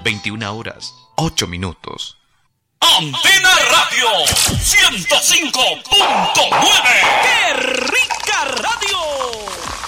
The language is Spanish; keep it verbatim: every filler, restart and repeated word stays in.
veintiuna horas, ocho minutos. Antena Radio ciento cinco punto nueve.